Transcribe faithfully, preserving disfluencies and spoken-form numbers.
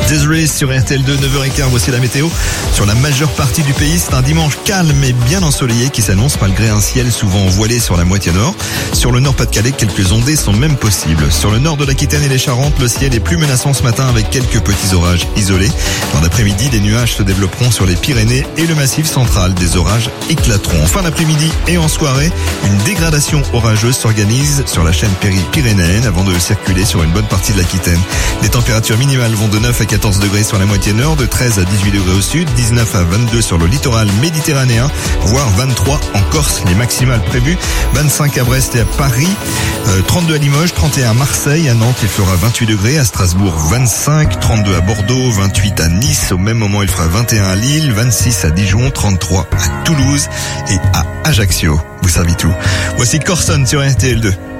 Desiree sur R T L deux, neuf heures quinze, voici la météo. Sur la majeure partie du pays, c'est un dimanche calme et bien ensoleillé qui s'annonce malgré un ciel souvent voilé sur la moitié nord. Sur le nord-Pas-de-Calais, quelques ondées sont même possibles. Sur le nord de l'Aquitaine et les Charentes, le ciel est plus menaçant ce matin avec quelques petits orages isolés. Dans l'après-midi, des nuages se développeront sur les Pyrénées et le massif central. Des orages éclateront. En fin d'après-midi et en soirée, une dégradation orageuse s'organise sur la chaîne pyrénéenne avant de circuler sur une bonne partie de l'Aquitaine. Les températures minimales vont de neuf à quatorze degrés sur la moitié nord, de treize à dix-huit degrés au sud, dix-neuf à vingt-deux sur le littoral méditerranéen, voire vingt-trois en Corse. Les maximales prévues, vingt-cinq à Brest et à Paris, euh, trente-deux à Limoges, trente et un à Marseille, à Nantes il fera vingt-huit degrés, à Strasbourg vingt-cinq, trente-deux à Bordeaux, vingt-huit à Nice, au même moment il fera vingt et un à Lille, vingt-six à Dijon, trente-trois à Toulouse et à Ajaccio. Vous savez tout. Voici Corson sur R T L deux.